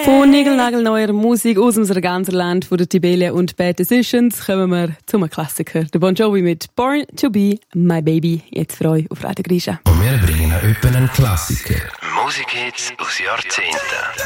Von niegelnagelneuer Musik aus unserem ganzen Land, von der Tibelia und Bad Decisions, kommen wir zum Klassiker. Der Bon Jovi mit Born to be my baby. Jetzt für euch auf Radio Grisha. Und wir bringen euch einen Klassiker. Musikhits aus Jahrzehnten.